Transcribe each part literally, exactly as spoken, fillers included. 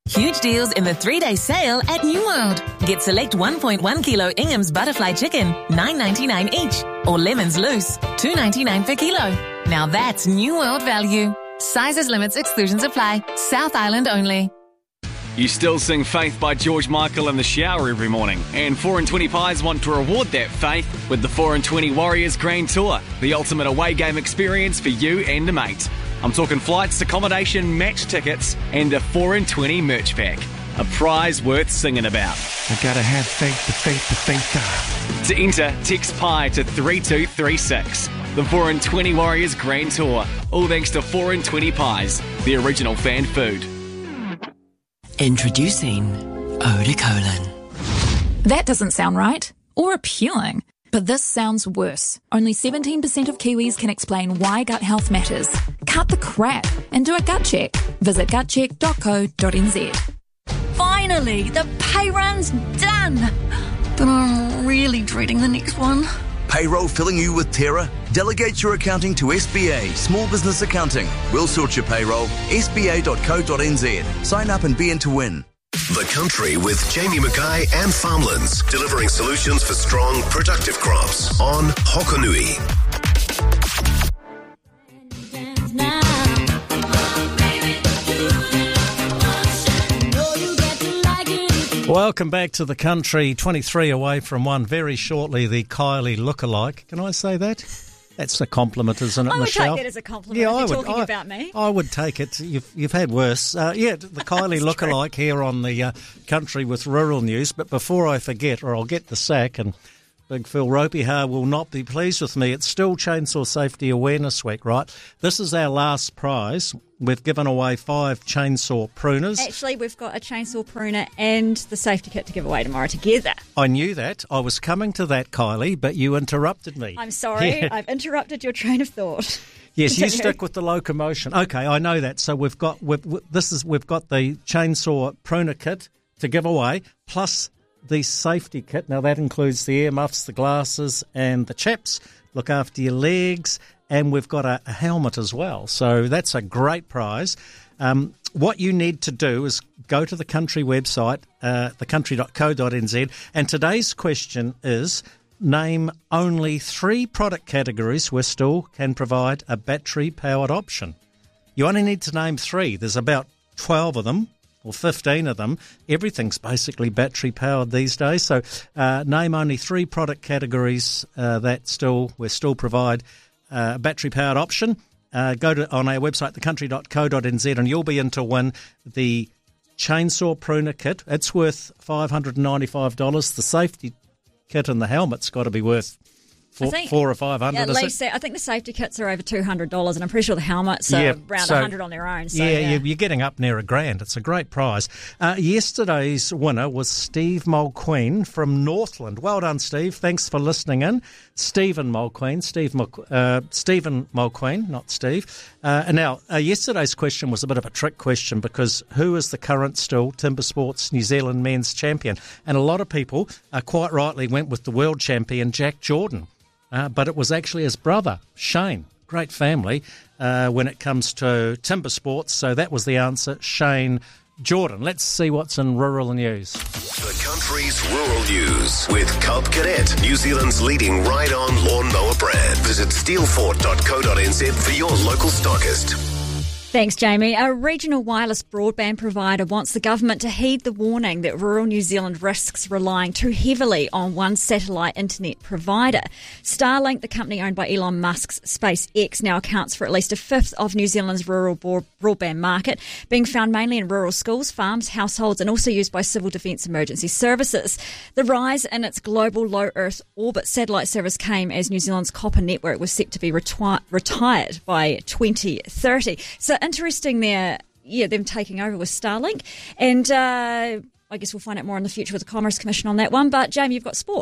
Huge deals in the three-day sale at New World. Get select one point one kilo Ingham's butterfly chicken, nine ninety-nine each. Or lemons loose, two ninety-nine per kilo. Now that's New World value. Sizes, limits, exclusions apply. South Island only. You still sing Faith by George Michael in the shower every morning. And four and twenty Pies want to reward that faith with the four and twenty Warriors Grand Tour, the ultimate away game experience for you and a mate. I'm talking flights, accommodation, match tickets, and a four and twenty merch pack. A prize worth singing about. I gotta have faith, the faith, the faith. To enter, text Pie to three two three six. The four and twenty Warriors Grand Tour. All thanks to four and twenty Pies, the original fan food. Introducing Eau de Colon. That doesn't sound right or appealing, but this sounds worse. Only seventeen percent of Kiwis can explain why gut health matters. Cut the crap and do a gut check. Visit gut check dot co dot n z. Finally, the pay run's done. But I'm really dreading the next one. Payroll filling you with terror? Delegate your accounting to S B A, Small Business Accounting. We'll sort your payroll. S B A dot co dot n z. Sign up and be in to win. The Country with Jamie Mackay and Farmlands, delivering solutions for strong, productive crops on Hokonui. Welcome back to The Country, twenty-three away from one. Very shortly, the Kylie lookalike. Can I say that? That's a compliment, isn't it, I would Michelle? take it as a compliment yeah, if I you're would, talking I, about me. I would take it. You've, you've had worse. Uh, yeah, the Kylie lookalike here on the uh, Country with Rural News. But before I forget, or I'll get the sack, and Big Phil Ropihar will not be pleased with me, it's still Chainsaw Safety Awareness Week, right? This is our last prize. We've given away five chainsaw pruners. Actually, we've got a chainsaw pruner and the safety kit to give away tomorrow together. I knew that. I was coming to that, Kylie, but you interrupted me. I'm sorry. Yeah. I've interrupted your train of thought. Yes, Continue. you stick with the locomotion. Okay, I know that. So we've got we've, this is we've got the chainsaw pruner kit to give away, plus the safety kit. Now that includes the earmuffs, the glasses, and the chaps. Look after your legs. And we've got a, a helmet as well. So that's a great prize. Um, what you need to do is go to the Country website, uh, the country dot co dot n z. And today's question is, name only three product categories where still can provide a battery-powered option. You only need to name three. There's about twelve of them or fifteen of them. Everything's basically battery-powered these days. So uh, name only three product categories uh, that still where still provide Uh, a battery-powered option. Uh, go to on our website, the country dot co dot n z, and you'll be in to win the chainsaw pruner kit. It's worth five hundred ninety-five dollars. The safety kit and the helmet's got to be worth four, think, four or five hundred. Yeah, at least I think the safety kits are over two hundred dollars, and I'm pretty sure the helmets are yeah, around so, a hundred on their own. So, yeah, yeah, you're getting up near a grand. It's a great prize. Uh, yesterday's winner was Steve Mulqueen from Northland. Well done, Steve. Thanks for listening in. Stephen Mulqueen, Steve Mul- uh, Stephen Mulqueen, not Steve. Uh, and now, uh, yesterday's question was a bit of a trick question because who is the current still Timber Sports New Zealand men's champion? And a lot of people uh, quite rightly went with the world champion, Jack Jordan. Uh, but it was actually his brother, Shane. Great family uh, when it comes to timber sports. So that was the answer, Shane Jordan. Let's see what's in rural news. The Country's Rural News with Cub Cadet, New Zealand's leading ride-on lawnmower brand. Visit steelfort dot co dot n z for your local stockist. Thanks, Jamie. A regional wireless broadband provider wants the government to heed the warning that rural New Zealand risks relying too heavily on one satellite internet provider. Starlink, the company owned by Elon Musk's SpaceX, now accounts for at least a fifth of New Zealand's rural broadband market, being found mainly in rural schools, farms, households, and also used by civil defence emergency services. The rise in its global low Earth orbit satellite service came as New Zealand's copper network was set to be reti- retired by twenty thirty. So interesting there, yeah, them taking over with Starlink. And uh, I guess we'll find out more in the future with the Commerce Commission on that one. But, Jamie, you've got sport.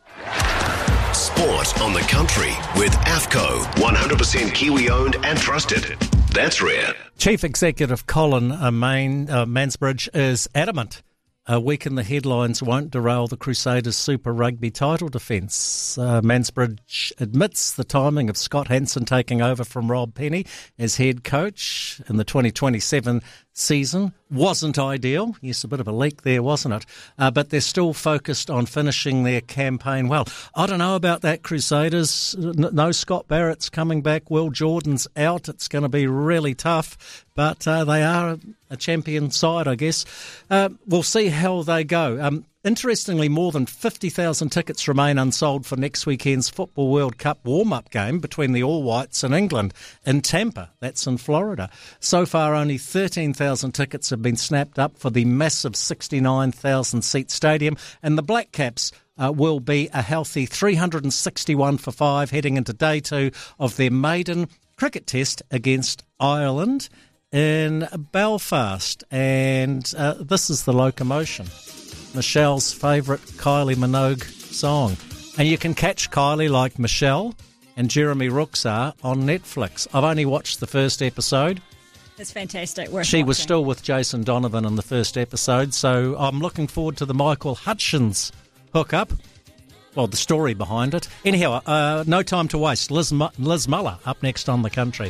Sport on the Country with AFCO, one hundred percent Kiwi-owned and trusted. That's rare. Chief Executive Colin uh, Main, uh, Mansbridge is adamant a week in the headlines won't derail the Crusaders Super Rugby title defence. Uh, Mansbridge admits the timing of Scott Hansen taking over from Rob Penny as head coach in the twenty twenty-seven season wasn't ideal. Yes, a bit of a leak there, wasn't it? Uh, but they're still focused on finishing their campaign well. I don't know about that, Crusaders. No Scott Barrett's coming back. Will Jordan's out. It's going to be really tough. But uh, they are a champion side, I guess. Uh, we'll see how they go. Um, Interestingly, more than fifty thousand tickets remain unsold for next weekend's Football World Cup warm-up game between the All Whites and England in Tampa. That's in Florida. So far, only thirteen thousand tickets have been snapped up for the massive sixty-nine thousand seat stadium, and the Black Caps uh, will be a healthy three hundred sixty-one for five heading into day two of their maiden cricket test against Ireland in Belfast. And uh, this is the locomotion. Michelle's favourite Kylie Minogue song. And you can catch Kylie like Michelle and Jeremy Rooks are on Netflix. I've only watched the first episode. It's fantastic. Worth she watching. was still with Jason Donovan in the first episode, so I'm looking forward to the Michael Hutchins hookup. Well, the story behind it. Anyhow, uh, no time to waste. Liz, M- Liz Muller up next on The Country.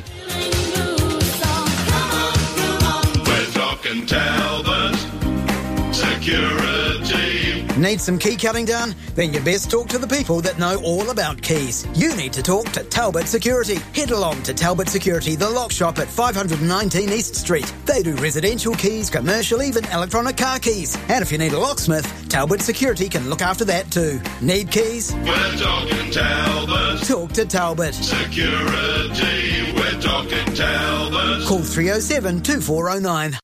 We're talking Talbot Security. Need some key cutting done? Then you best talk to the people that know all about keys. You need to talk to Talbot Security. Head along to Talbot Security, the lock shop at five nineteen East Street. They do residential keys, commercial, even electronic car keys. And if you need a locksmith, Talbot Security can look after that too. Need keys? We're talking Talbot. Talk to Talbot Security. We're talking Talbot. Call three oh seven, two four oh nine.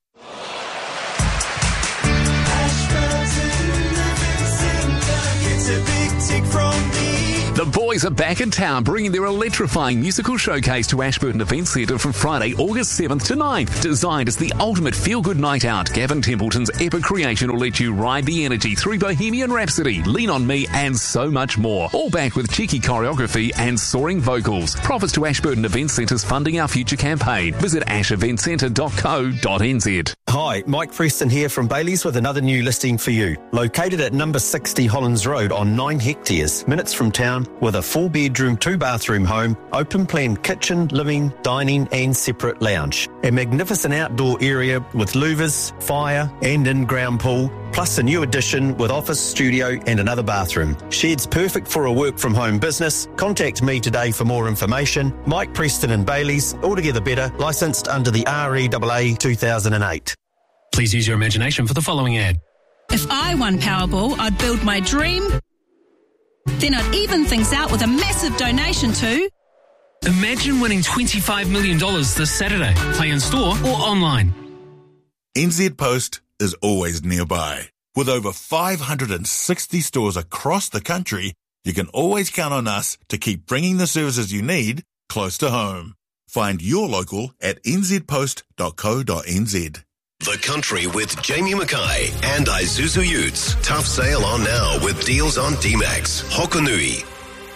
The boys are back in town, bringing their electrifying musical showcase to Ashburton Events Centre from Friday, August seventh to ninth. Designed as the ultimate feel-good night out, Gavin Templeton's epic creation will let you ride the energy through Bohemian Rhapsody, Lean On Me, and so much more. All back with cheeky choreography and soaring vocals. Profits to Ashburton Events Centre's funding our future campaign. Visit ash event centre dot co dot n z. Hi, Mike Preston here from Bailey's with another new listing for you. Located at number sixty Hollands Road on nine hectares, minutes from town, with a four-bedroom, two-bathroom home, open-plan kitchen, living, dining and separate lounge. A magnificent outdoor area with louvers, fire and in-ground pool, plus a new addition with office, studio and another bathroom. Shed's perfect for a work-from-home business. Contact me today for more information. Mike Preston and Bailey's, altogether better, licensed under the R E A A two thousand eight. Please use your imagination for the following ad. If I won Powerball, I'd build my dream. Then I'd even things out with a massive donation to... Imagine winning twenty-five million dollars this Saturday. Play in store or online. N Z Post is always nearby. With over five hundred sixty stores across the country, you can always count on us to keep bringing the services you need close to home. Find your local at n z post dot co dot n z. The Country with Jamie Mackay and Isuzu Utes. Tough sale on now with deals on D-Max, Hokonui.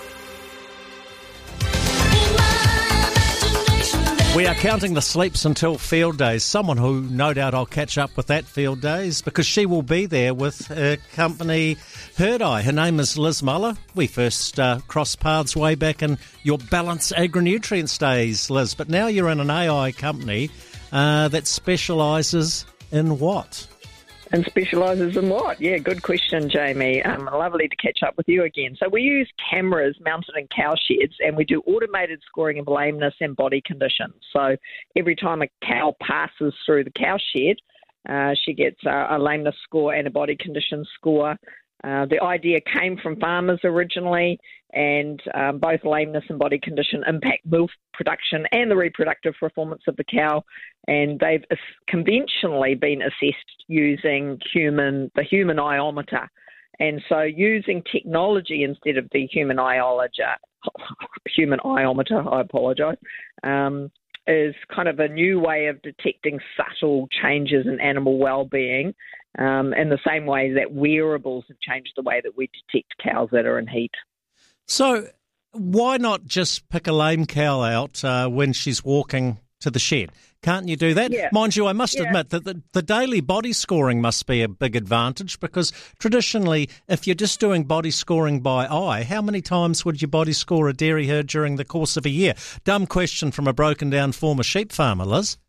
We are counting the sleeps until field days. Someone who no doubt I'll catch up with that field days because she will be there with her company Herd Eye. Her name is Liz Muller. We first uh, crossed paths way back in your Balance Agri-Nutrients days, Liz. But now you're in an A I company uh, that specialises in what? And specialises in what? Yeah, good question, Jamie. Um, lovely to catch up with you again. So we use cameras mounted in cow sheds and we do automated scoring of lameness and body conditions. So every time a cow passes through the cow shed, uh, she gets a, a lameness score and a body condition score. Uh, the idea came from farmers originally, and um, both lameness and body condition impact milk production and the reproductive performance of the cow, and they've conventionally been assessed using human the human iometer. And so using technology instead of the human iometer, human iometer, I apologise, um, is kind of a new way of detecting subtle changes in animal well-being, um, in the same way that wearables have changed the way that we detect cows that are in heat. So why not just pick a lame cow out uh, when she's walking to the shed? Can't you do that? Yeah. Mind you, I must yeah. admit that the, the daily body scoring must be a big advantage because traditionally, if you're just doing body scoring by eye, how many times would you body score a dairy herd during the course of a year? Dumb question from a broken down former sheep farmer, Liz.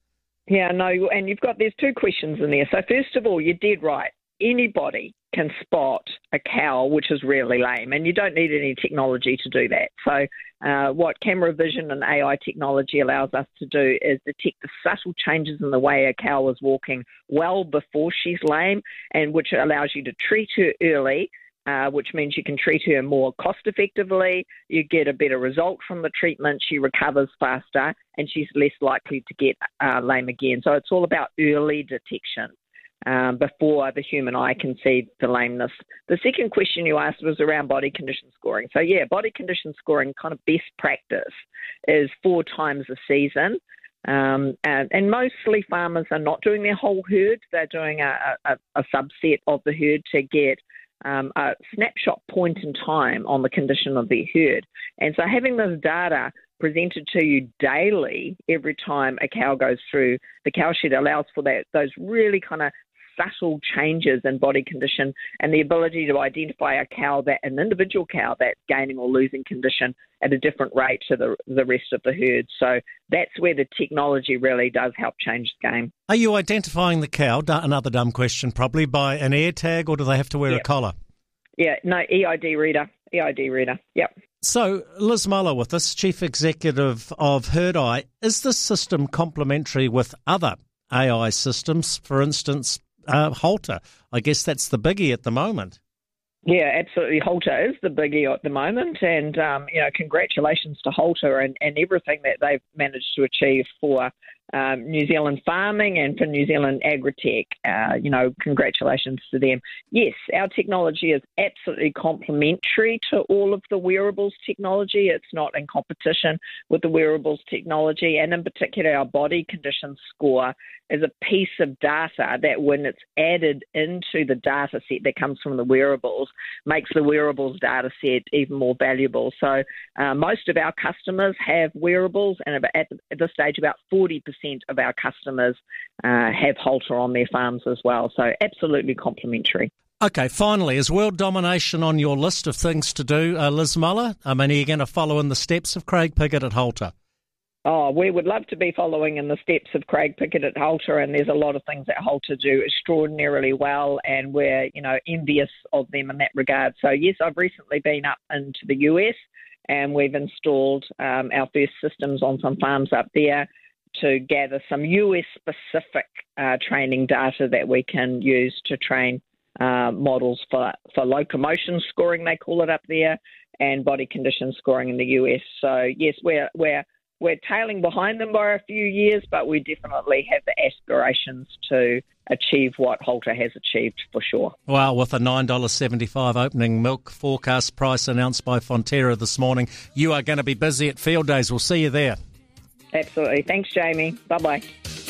Yeah, no, and you've got, there's two questions in there. So first of all, you did right. Anybody can spot a cow which is really lame, and you don't need any technology to do that. So uh, what camera vision and A I technology allows us to do is detect the subtle changes in the way a cow is walking well before she's lame, and which allows you to treat her early, uh, which means you can treat her more cost effectively, you get a better result from the treatment, she recovers faster, and she's less likely to get uh, lame again. So it's all about early detection. Um, before the human eye can see the lameness. The second question you asked was around body condition scoring. So, yeah, body condition scoring, kind of best practice, is four times a season. Um, and, and mostly farmers are not doing their whole herd. They're doing a, a, a subset of the herd to get um, a snapshot point in time on the condition of their herd. And so having this data presented to you daily every time a cow goes through the cow shed allows for that those really kind of subtle changes in body condition and the ability to identify a cow, that an individual cow that's gaining or losing condition at a different rate to the, the rest of the herd. So that's where the technology really does help change the game. Are you identifying the cow, another dumb question probably, by an air tag, or do they have to wear yep. a collar? Yeah, no, E I D reader, E I D reader, yep. So, Liz Muller with us, Chief Executive of Herd Eye. Is this system complementary with other A I systems, for instance, uh, Halter? I guess that's the biggie at the moment. Yeah, absolutely. Halter is the biggie at the moment, and um, you know, congratulations to Halter and, and everything that they've managed to achieve for um, New Zealand farming and for New Zealand agritech. Uh, you know, congratulations to them. Yes, our technology is absolutely complementary to all of the wearables technology. It's not in competition with the wearables technology, and in particular, our body condition score is a piece of data that, when it's added into the data set that comes from the wearables, makes the wearables data set even more valuable. So uh, most of our customers have wearables, and at this stage about forty percent of our customers uh, have Halter on their farms as well. So absolutely complementary. Okay, finally, is world domination on your list of things to do, uh, Liz Muller? I mean, are you going to follow in the steps of Craig Pickett at Halter? Oh, we would love to be following in the steps of Craig Pickett at Halter, and there's a lot of things that Halter do extraordinarily well, and we're, you know, envious of them in that regard. So, yes, I've recently been up into the U S, and we've installed um, our first systems on some farms up there to gather some U S-specific uh, training data that we can use to train uh, models for, for locomotion scoring, they call it up there, and body condition scoring in the U S. So, yes, we're we're We're tailing behind them by a few years, but we definitely have the aspirations to achieve what Halter has achieved for sure. Well, with a nine dollars seventy-five opening milk forecast price announced by Fonterra this morning, you are going to be busy at field days. We'll see you there. Absolutely. Thanks, Jamie. Bye-bye.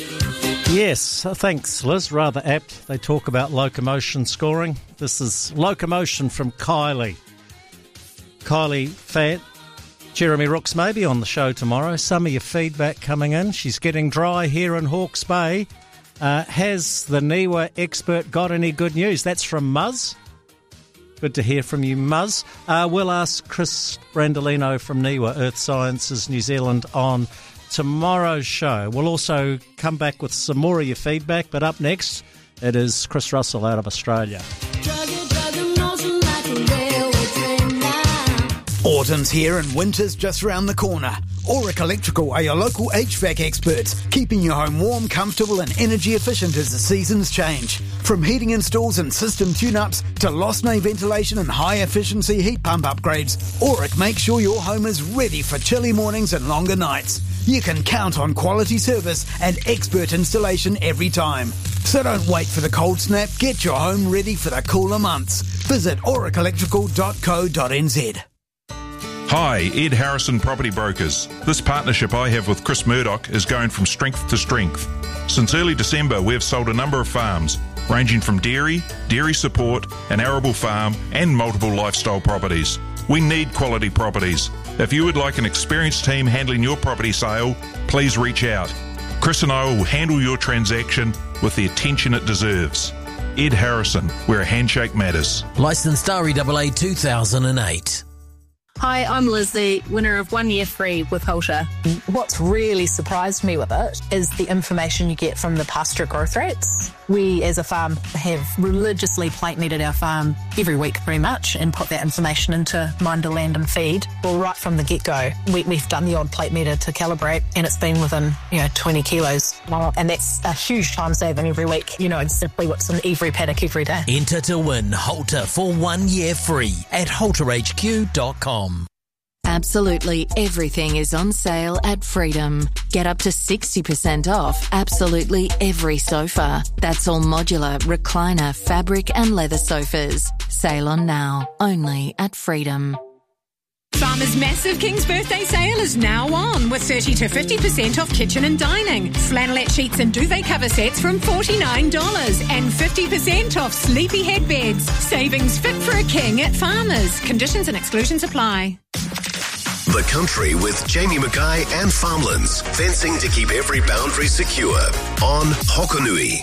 Yes, thanks, Liz. Rather apt. They talk about locomotion scoring. This is Locomotion from Kylie. Kylie Fat. Jeremy Rooks may be on the show tomorrow. Some of your feedback coming in. She's getting dry here in Hawke's Bay. Uh, has the Niwa expert got any good news? That's from Muzz. Good to hear from you, Muzz. Uh, we'll ask Chris Brandolino from Niwa Earth Sciences New Zealand on tomorrow's show. We'll also come back with some more of your feedback, but up next, it is Chris Russell out of Australia. Autumn's here and winter's just round the corner. Auric Electrical are your local H V A C experts, keeping your home warm, comfortable and energy efficient as the seasons change. From heating installs and system tune-ups to lost nave ventilation and high-efficiency heat pump upgrades, Auric makes sure your home is ready for chilly mornings and longer nights. You can count on quality service and expert installation every time. So don't wait for the cold snap. Get your home ready for the cooler months. Visit auric electrical dot co dot n z. Hi, Ed Harrison Property Brokers. This partnership I have with Chris Murdoch is going from strength to strength. Since early December, we have sold a number of farms, ranging from dairy, dairy support, an arable farm, and multiple lifestyle properties. We need quality properties. If you would like an experienced team handling your property sale, please reach out. Chris and I will handle your transaction with the attention it deserves. Ed Harrison, where a handshake matters. Licensed R E A A two thousand eight. Hi, I'm Lizzie, winner of one year free with Halter. What's really surprised me with it is the information you get from the pasture growth rates. We, as a farm, have religiously plate meted our farm every week pretty much and put that information into Minder Land and Feed. Well, right from the get-go, we, we've done the odd plate meter to calibrate and it's been within, you know, twenty kilos. And that's a huge time saving every week. You know, it's simply what's in every paddock every day. Enter to win Halter for one year free at halter h q dot com. Absolutely everything is on sale at Freedom. Get up to sixty percent off absolutely every sofa. That's all modular, recliner, fabric and leather sofas. Sale on now, only at Freedom. Farmer's massive King's Birthday sale is now on with thirty to fifty percent off kitchen and dining. Flannelette sheets and duvet cover sets from forty-nine dollars and fifty percent off sleepy head beds. Savings fit for a king at Farmer's. Conditions and exclusions apply. The Country with Jamie Mackay and Farmlands. Fencing to keep every boundary secure. On Hokonui.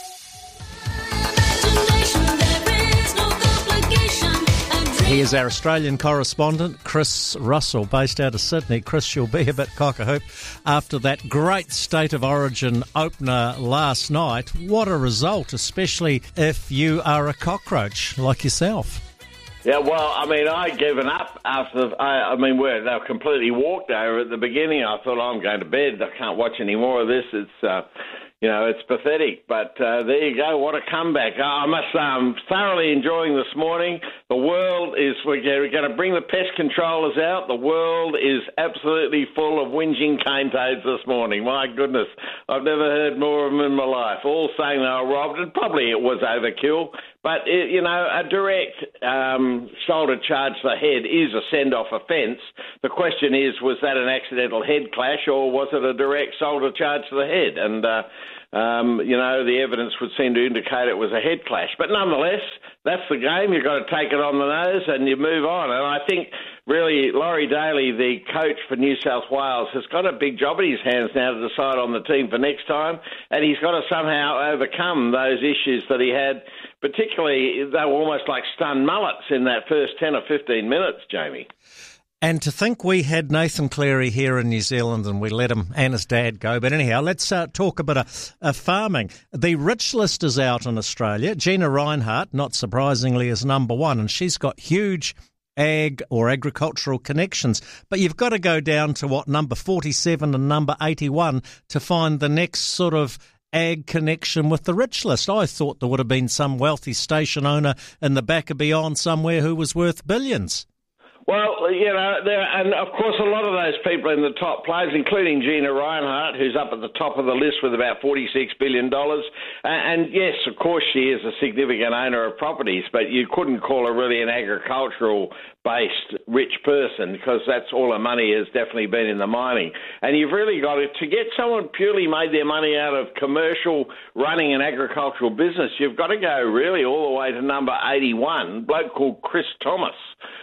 He is our Australian correspondent, Chris Russell, based out of Sydney. Chris, you'll be a bit cock-a-hoop after that great State of Origin opener last night. What a result, especially if you are a cockroach like yourself. Yeah, well, I mean, I'd given up after, I, I mean, we're, they were completely walked over at the beginning. I thought, oh, I'm going to bed. I can't watch any more of this. It's, uh, you know, it's pathetic. But uh, there you go. What a comeback. I must say, I'm thoroughly enjoying this morning. The world is, we're going to bring the pest controllers out. The world is absolutely full of whinging cane toads this morning. My goodness, I've never heard more of them in my life. All saying they were robbed, and probably it was overkill. But, it, you know, a direct um, shoulder charge to the head is a send-off offence. The question is, was that an accidental head clash or was it a direct shoulder charge to the head? And, uh, um, you know, the evidence would seem to indicate it was a head clash. But nonetheless, that's the game. You've got to take it on the nose and you move on. And I think, really, Laurie Daly, the coach for New South Wales, has got a big job in his hands now to decide on the team for next time. And he's got to somehow overcome those issues that he had. Particularly, they were almost like stunned mullets in that first ten or fifteen minutes, Jamie. And to think we had Nathan Cleary here in New Zealand and we let him and his dad go. But anyhow, let's uh, talk a bit of, of farming. The rich list is out in Australia. Gina Rinehart, not surprisingly, is number one, and she's got huge ag or agricultural connections. But you've got to go down to, what, number forty-seven and number eighty-one to find the next sort of ag connection with the rich list. I thought there would have been some wealthy station owner in the back of beyond somewhere who was worth billions. Well, you know, there, and of course a lot of those people in the top players, including Gina Rinehart, who's up at the top of the list with about forty-six billion dollars. And, and yes, of course she is a significant owner of properties, but you couldn't call her really an agricultural-based rich person because that's all her money has definitely been in the mining. And you've really got to, to get someone purely made their money out of commercial running an agricultural business, you've got to go really all the way to number eighty-one, a bloke called Chris Thomas,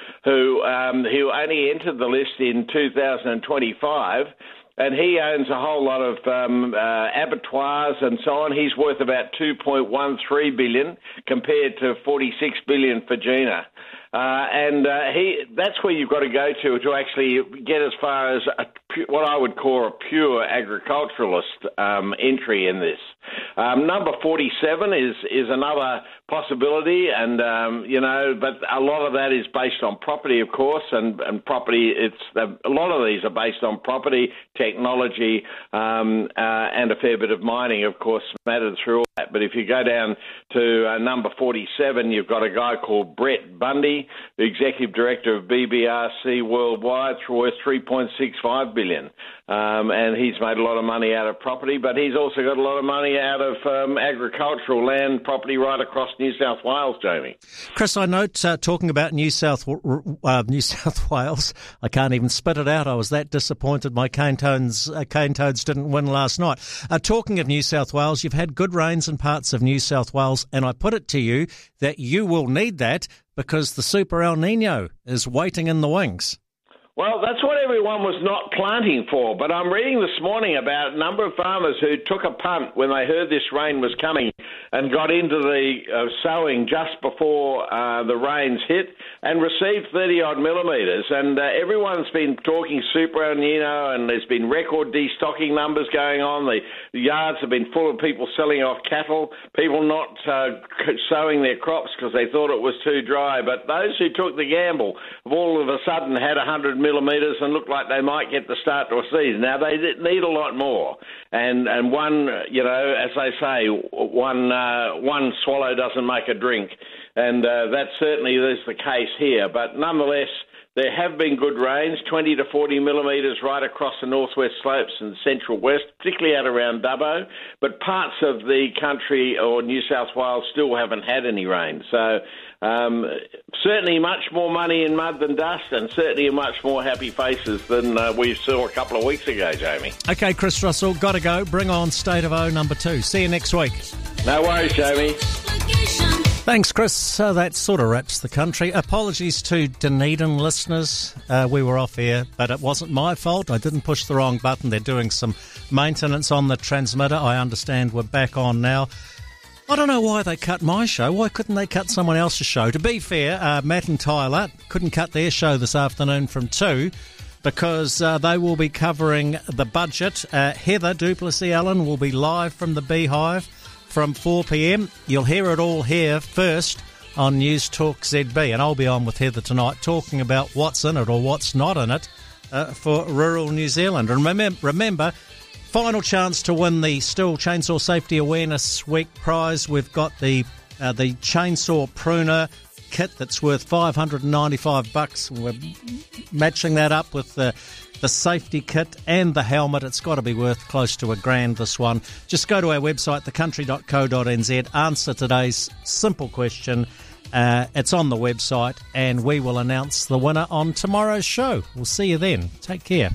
who um, who only entered the list in two thousand twenty-five, and he owns a whole lot of um, uh, abattoirs and so on. He's worth about two point one three billion dollars compared to forty-six billion dollars for Gina. Uh, and uh, he that's where you've got to go to to actually get as far as a, what I would call a pure agriculturalist um, entry in this. Um, number forty-seven is, is another possibility, and, um, you know, but a lot of that is based on property, of course, and, and property, it's a lot of these are based on property, technology, um, uh, and a fair bit of mining, of course, mattered through all that. But if you go down to uh, number forty-seven, you've got a guy called Brett Bundy, the Executive Director of B B R C Worldwide, worth three point six five billion dollars. Um, and he's made a lot of money out of property, but he's also got a lot of money out of um, agricultural land property right across New South Wales, Jamie. Chris, I note uh, talking about New South uh, New South Wales, I can't even spit it out. I was that disappointed my cane toads, uh, cane toads didn't win last night. Uh, talking of New South Wales, you've had good rains in parts of New South Wales, and I put it to you that you will need that because the Super El Nino is waiting in the wings. Well, that's what everyone was not planting for, but I'm reading this morning about a number of farmers who took a punt when they heard this rain was coming and got into the uh, sowing just before uh, the rains hit and received thirty-odd millimetres. And uh, everyone's been talking Super El Nino, and there's been record destocking numbers going on. The, the yards have been full of people selling off cattle, people not uh, sowing their crops because they thought it was too dry. But those who took the gamble have all of a sudden had one hundred millimetres and look like they might get the start to a season. Now, they need a lot more. And and one, you know, as they say, one uh, one swallow doesn't make a drink. And uh, that certainly is the case here. But nonetheless, there have been good rains, twenty to forty millimetres right across the northwest slopes and central west, particularly out around Dubbo. But parts of the country or New South Wales still haven't had any rain. So um, certainly much more money in mud than dust, and certainly much more happy faces than uh, we saw a couple of weeks ago, Jamie. Okay, Chris Russell, got to go. Bring on State of O number two. See you next week. No worries, Jamie. Thanks, Chris. Uh, that sort of wraps the country. Apologies to Dunedin listeners. Uh, we were off air, but it wasn't my fault. I didn't push the wrong button. They're doing some maintenance on the transmitter. I understand we're back on now. I don't know why they cut my show. Why couldn't they cut someone else's show? To be fair, uh, Matt and Tyler couldn't cut their show this afternoon from two because uh, they will be covering the budget. Uh, Heather Duplessis-Allen will be live from the Beehive from four p.m. You'll hear it all here first on News Talk Z B, and I'll be on with Heather tonight talking about what's in it or what's not in it uh, for rural New Zealand. And remember, remember, final chance to win the Stihl Chainsaw Safety Awareness Week prize. We've got the uh, the Chainsaw Pruner kit that's worth five hundred ninety-five bucks. We're matching that up with the the safety kit and the helmet. It's got to be worth close to a grand, this one. Just go to our website, the country dot co dot n z, answer today's simple question. Uh, it's on the website, and we will announce the winner on tomorrow's show. We'll see you then. Take care.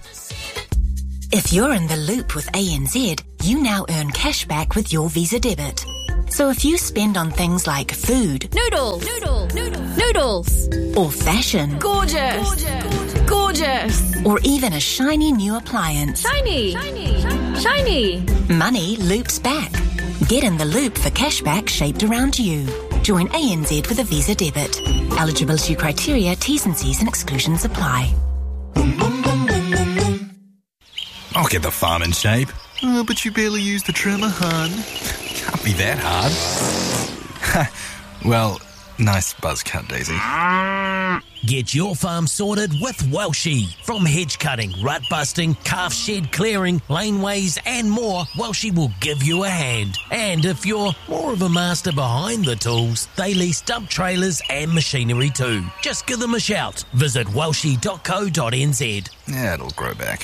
If you're in the loop with A N Z, you now earn cash back with your Visa debit. So if you spend on things like food, Noodles, noodle, noodle, noodles, or fashion, gorgeous, gorgeous, gorgeous, or even a shiny new appliance, shiny, shiny, shiny, money loops back. Get in the loop for cashback shaped around you. Join A N Z with a Visa debit. Eligibility criteria, T's and C's and exclusions apply. I'll get the farm in shape. Oh, but you barely use the trimmer, hun. Can't be that hard. Well, nice buzz cut, Daisy. Get your farm sorted with Welshie. From hedge cutting, rut busting, calf shed clearing, laneways and more, Welshie will give you a hand. And if you're more of a master behind the tools, they lease dump trailers and machinery too. Just give them a shout. Visit welshie dot co dot n z. Yeah, it'll grow back.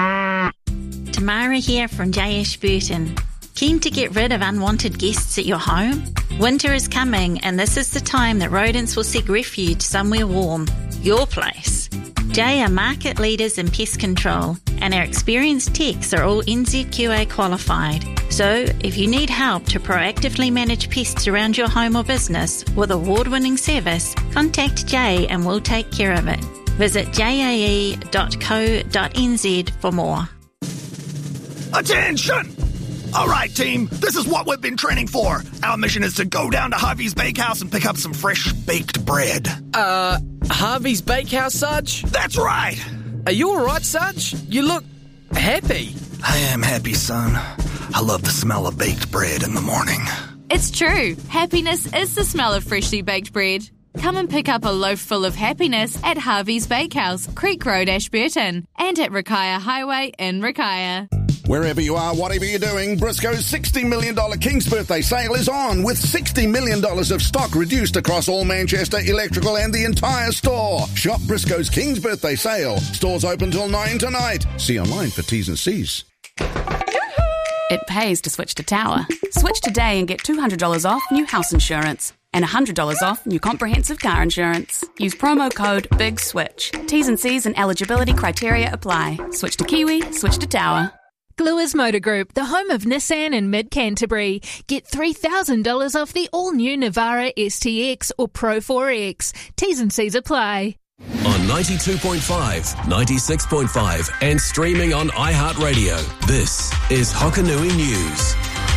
Tamara here from J Ashburton. Keen to get rid of unwanted guests at your home? Winter is coming, and this is the time that rodents will seek refuge somewhere warm. Your place. J are market leaders in pest control, and our experienced techs are all N Z Q A qualified. So, if you need help to proactively manage pests around your home or business with award-winning service, contact J and we'll take care of it. Visit j a e dot co dot n z for more. Attention! All right, team, this is what we've been training for. Our mission is to go down to Harvey's Bakehouse and pick up some fresh baked bread. Uh, Harvey's Bakehouse, Sarge? That's right. Are you all right, Sarge? You look happy. I am happy, son. I love the smell of baked bread in the morning. It's true. Happiness is the smell of freshly baked bread. Come and pick up a loaf full of happiness at Harvey's Bakehouse, Creek Road, Ashburton, and at Rakaia Highway in Rakaia. Wherever you are, whatever you're doing, Briscoe's sixty million dollars King's Birthday sale is on, with sixty million dollars of stock reduced across all Manchester Electrical and the entire store. Shop Briscoe's King's Birthday sale. Stores open till nine tonight. See online for T's and C's. It pays to switch to Tower. Switch today and get two hundred dollars off new house insurance and one hundred dollars off new comprehensive car insurance. Use promo code BIGSWITCH. T's and C's and eligibility criteria apply. Switch to Kiwi, switch to Tower. Gluers Motor Group, the home of Nissan in mid-Canterbury. Get three thousand dollars off the all-new Navara S T X or Pro four X. T's and C's apply. On ninety-two point five, ninety-six point five and streaming on iHeartRadio. This is Hokanui News.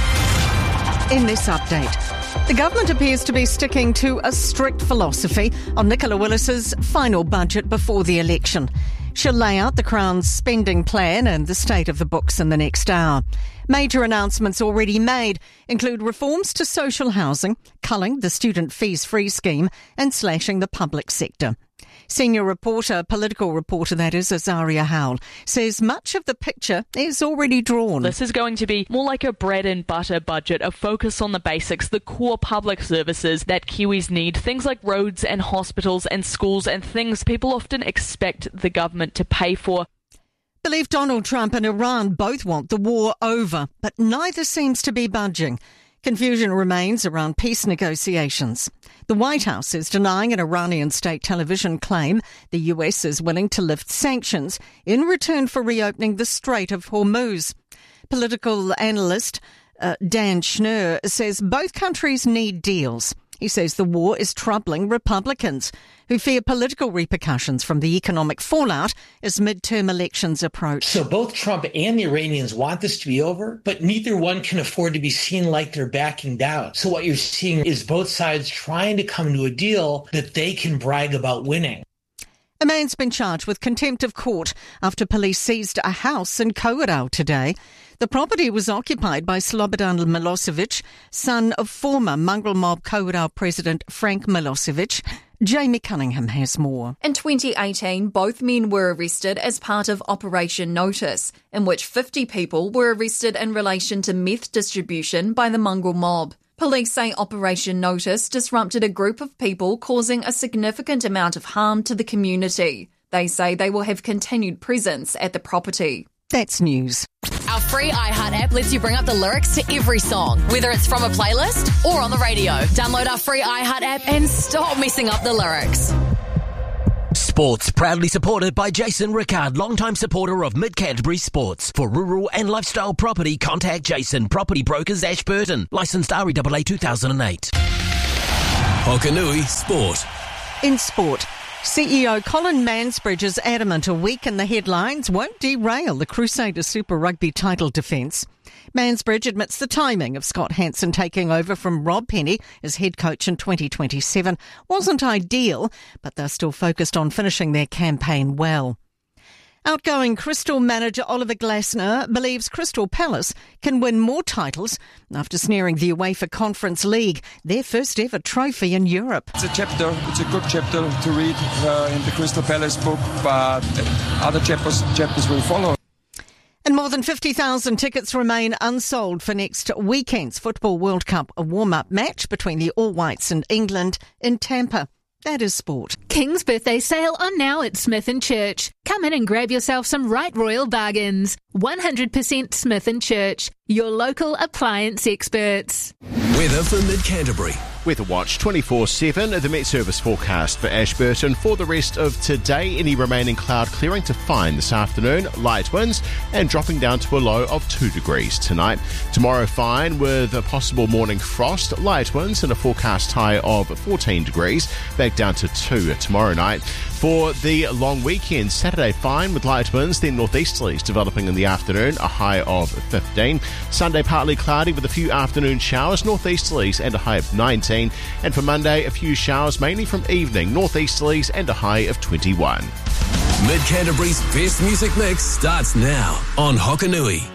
In this update, the government appears to be sticking to a strict philosophy on Nicola Willis's final budget before the election. She'll lay out the Crown's spending plan and the state of the books in the next hour. Major announcements already made include reforms to social housing, culling the student fees-free scheme and slashing the public sector. Senior reporter, political reporter that is, Azaria Howell, says much of the picture is already drawn. This is going to be more like a bread and butter budget, a focus on the basics, the core public services that Kiwis need, things like roads and hospitals and schools and things people often expect the government to pay for. Believe Donald Trump and Iran both want the war over, but neither seems to be budging. Confusion remains around peace negotiations. The White House is denying an Iranian state television claim the U S is willing to lift sanctions in return for reopening the Strait of Hormuz. Political analyst uh, Dan Schnur says both countries need deals. He says the war is troubling Republicans, who fear political repercussions from the economic fallout as midterm elections approach. So both Trump and the Iranians want this to be over, but neither one can afford to be seen like they're backing down. So what you're seeing is both sides trying to come to a deal that they can brag about winning. A man's been charged with contempt of court after police seized a house in Kowarau today. The property was occupied by Slobodan Milosevic, son of former mongrel mob Kowarau president Frank Milosevic. Jamie Cunningham has more. In twenty eighteen, both men were arrested as part of Operation Notice, in which fifty people were arrested in relation to meth distribution by the mongrel mob. Police say Operation Notice disrupted a group of people, causing a significant amount of harm to the community. They say they will have continued presence at the property. That's news. Our free iHeart app lets you bring up the lyrics to every song, whether it's from a playlist or on the radio. Download our free iHeart app and stop messing up the lyrics. Sports proudly supported by Jason Rickard, longtime supporter of Mid-Canterbury Sports. For rural and lifestyle property, contact Jason, Property Brokers, Ashburton. Licensed R E A A two thousand eight. Hokanui Sport. In sport, C E O Colin Mansbridge is adamant a week in the headlines won't derail the Crusaders Super Rugby title defence. Mansbridge admits the timing of Scott Hansen taking over from Rob Penny as head coach in twenty twenty-seven wasn't ideal, but they're still focused on finishing their campaign well. Outgoing Crystal manager Oliver Glasner believes Crystal Palace can win more titles after snaring the UEFA Conference League, their first ever trophy in Europe. It's a chapter, it's a good chapter to read uh, in the Crystal Palace book, but other chapters, chapters will follow. And more than fifty thousand tickets remain unsold for next weekend's Football World Cup, a warm-up match between the All Whites and England in Tampa. That is sport. King's birthday sale on now at Smith and Church. Come in and grab yourself some right royal bargains. one hundred percent Smith and Church, your local appliance experts. Weather for Mid-Canterbury. Weather Watch twenty-four seven, the Met Service forecast for Ashburton. For the rest of today, any remaining cloud clearing to fine this afternoon, light winds and dropping down to a low of two degrees tonight. Tomorrow fine with a possible morning frost, light winds and a forecast high of fourteen degrees, back down to two tomorrow night. For the long weekend, Saturday fine with light winds, then northeasterlies developing in the afternoon, a high of fifteen. Sunday partly cloudy with a few afternoon showers, northeasterlies and a high of nineteen. And for Monday, a few showers mainly from evening, northeasterlies and a high of twenty-one. Mid-Canterbury's best music mix starts now on Hokanui.